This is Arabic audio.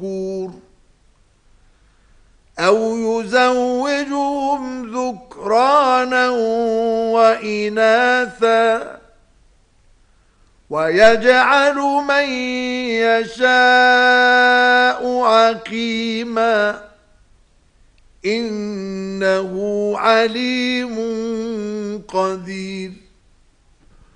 الذكور أو يزوجهم ذكرانا وإناثا ويجعل من يشاء عقيما إنه عليم قدير.